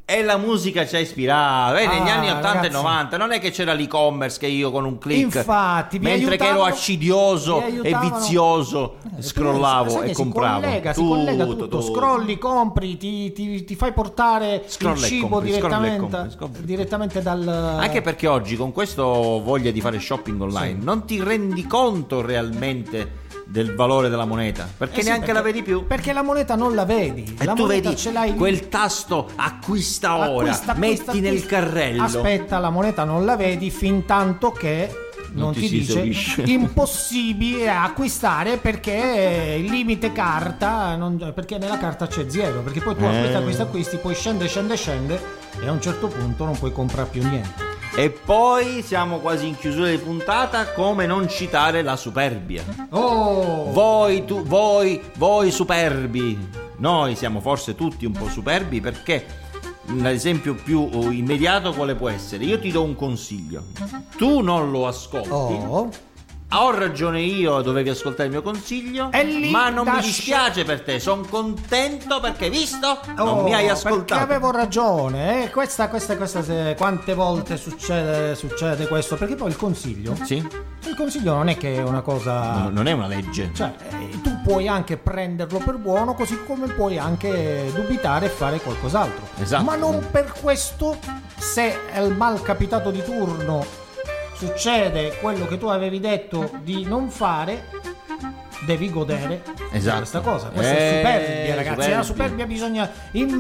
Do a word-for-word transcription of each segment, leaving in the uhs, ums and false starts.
E la musica ci ha ispirato, eh, negli Ah, anni ottanta ragazzi. e novanta non è che c'era l'e-commerce che io con un click, Infatti, mi mentre che ero aiutavano- accidioso mi e aiutavano- vizioso, Eh, scrollavo sai che e si compravo. collega, si tutto, collega tutto, tutto. scrolli, compri, ti, ti, ti fai portare Scrolla il e cibo compri, scrolla e direttamente, compri, scrolla e direttamente dal... Anche perché oggi con questo voglia di fare shopping online Sì. non ti rendi conto realmente del valore della moneta, perché Eh sì, neanche la perché- vedi più. Perché la moneta non la vedi. E la tu moneta vedi ce l'hai lì. quel tasto acquista ora, Acquista, acquista, metti nel acquista. carrello. Aspetta, la moneta non la vedi fin tanto che non, Non ti ti, si dice esaurisce. impossibile acquistare perché il limite carta non- perché nella carta c'è zero, perché poi tu Eh. acquisti, acquisti, acquisti, poi scende, scende, scende e a un certo punto non puoi comprare più niente. E poi siamo quasi in chiusura di puntata, come non citare la superbia. Oh! Voi, tu, voi, voi superbi. Noi siamo forse tutti un po' superbi perché l'esempio più immediato quale può essere? Io ti do un consiglio. Tu non lo ascolti. Oh! Ho ragione io, dovevi ascoltare il mio consiglio, E lì ma non mi da dispiace per te, sono contento perché, visto, non Oh, mi hai perché ascoltato. avevo ragione, eh? questa, questa, questa, se- quante volte succede, succede questo? Perché poi il consiglio, Sì? il consiglio non è che è una cosa, No, non è una legge. cioè eh, tu puoi anche prenderlo per buono, così come puoi anche dubitare e fare qualcos'altro. Esatto. Ma non per questo, se è il mal capitato di turno succede quello che tu avevi detto di non fare, devi godere Esatto. di questa cosa. Questa Eh, è superbia, ragazzi. superbia. La superbia bisogna,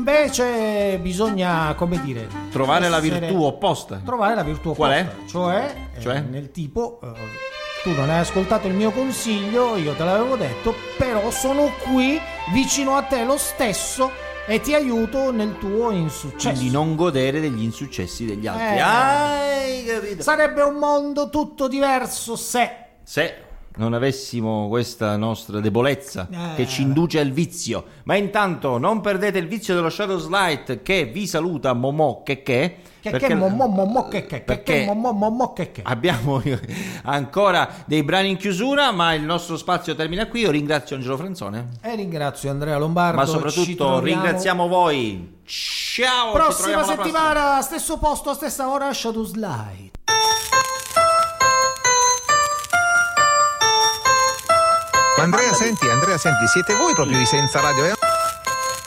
invece, bisogna, come dire, Trovare la essere- virtù opposta. Trovare la virtù Qual è? opposta. Cioè, eh, Cioè? nel tipo, eh, tu non hai ascoltato il mio consiglio, io te l'avevo detto, però sono qui vicino a te lo stesso e ti aiuto nel tuo insuccesso. Quindi non godere degli insuccessi degli altri. Eh. Hai capito? Sarebbe un mondo tutto diverso se... Se non avessimo questa nostra debolezza Eh. che ci induce al vizio. Ma intanto non perdete il vizio dello Shadow Slide che vi saluta Momò che che Che perché- che mo mo mo mo che che che perché che mo mo mo mo che che. abbiamo ancora dei brani in chiusura, ma il nostro spazio termina qui. Io ringrazio Angelo Franzone, E ringrazio Andrea Lombardo. ma ci soprattutto troviamo ringraziamo voi. Ciao, ci prossima troviamo alla prossima. settimana, stesso posto, stessa ora, Shadow Slide. Ma Andrea, senti, Andrea, senti, siete voi proprio i senza radio? Eh?